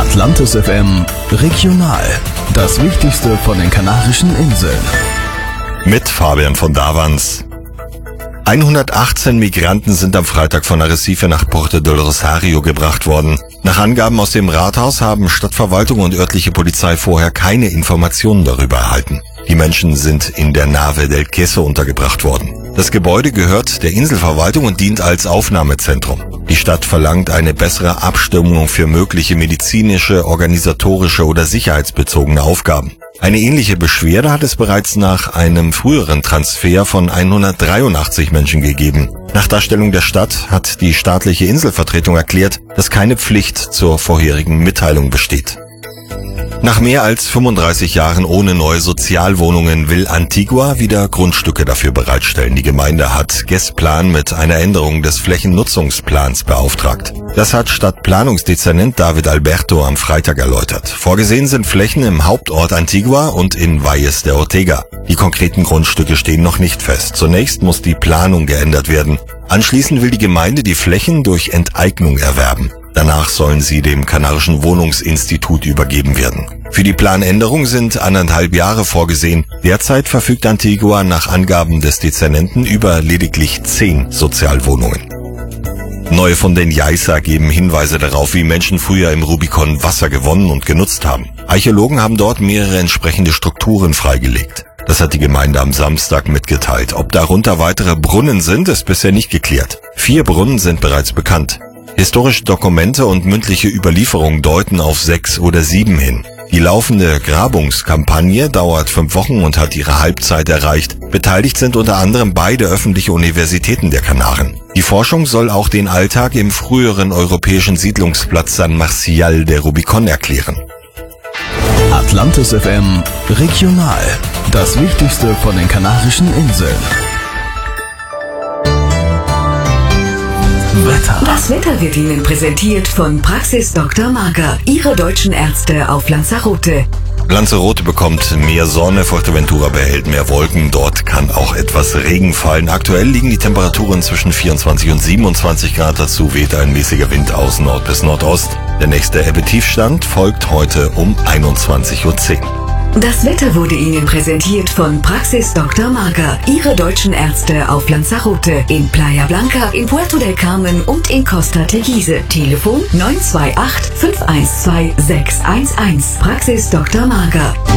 Atlantis FM Regional. Das Wichtigste von den Kanarischen Inseln. Mit Fabian von Davans. 118 Migranten sind am Freitag von Arrecife nach Puerto del Rosario gebracht worden. Nach Angaben aus dem Rathaus haben Stadtverwaltung und örtliche Polizei vorher keine Informationen darüber erhalten. Die Menschen sind in der Nave del Queso untergebracht worden. Das Gebäude gehört der Inselverwaltung und dient als Aufnahmezentrum. Die Stadt verlangt eine bessere Abstimmung für mögliche medizinische, organisatorische oder sicherheitsbezogene Aufgaben. Eine ähnliche Beschwerde hat es bereits nach einem früheren Transfer von 183 Menschen gegeben. Nach Darstellung der Stadt hat die staatliche Inselvertretung erklärt, dass keine Pflicht zur vorherigen Mitteilung besteht. Nach mehr als 35 Jahren ohne neue Sozialwohnungen will Antigua wieder Grundstücke dafür bereitstellen. Die Gemeinde hat Gesplan mit einer Änderung des Flächennutzungsplans beauftragt. Das hat Stadtplanungsdezernent David Alberto am Freitag erläutert. Vorgesehen sind Flächen im Hauptort Antigua und in Valles de Ortega. Die konkreten Grundstücke stehen noch nicht fest. Zunächst muss die Planung geändert werden. Anschließend will die Gemeinde die Flächen durch Enteignung erwerben. Danach sollen sie dem Kanarischen Wohnungsinstitut übergeben werden. Für die Planänderung sind 1,5 Jahre vorgesehen. Derzeit verfügt Antigua nach Angaben des Dezernenten über lediglich 10 Sozialwohnungen. Neue Funde in Yaiza geben Hinweise darauf, wie Menschen früher im Rubikon Wasser gewonnen und genutzt haben. Archäologen haben dort mehrere entsprechende Strukturen freigelegt. Das hat die Gemeinde am Samstag mitgeteilt. Ob darunter weitere Brunnen sind, ist bisher nicht geklärt. 4 Brunnen sind bereits bekannt. Historische Dokumente und mündliche Überlieferungen deuten auf 6 oder 7 hin. Die laufende Grabungskampagne dauert 5 Wochen und hat ihre Halbzeit erreicht. Beteiligt sind unter anderem beide öffentliche Universitäten der Kanaren. Die Forschung soll auch den Alltag im früheren europäischen Siedlungsplatz San Marcial de Rubicon erklären. Atlantis FM Regional. Das Wichtigste von den Kanarischen Inseln. Wetter. Das Wetter wird Ihnen präsentiert von Praxis Dr. Marker, Ihre deutschen Ärzte auf Lanzarote. Lanzarote bekommt mehr Sonne, Fuerteventura behält mehr Wolken, dort kann auch etwas Regen fallen. Aktuell liegen die Temperaturen zwischen 24 und 27 Grad, dazu weht ein mäßiger Wind aus Nord bis Nordost. Der nächste Ebbe-Tiefstand folgt heute um 21:10 Uhr. Das Wetter wurde Ihnen präsentiert von Praxis Dr. Marker, Ihre deutschen Ärzte auf Lanzarote, in Playa Blanca, in Puerto del Carmen und in Costa Teguise. Telefon 928 512 611. Praxis Dr. Marker.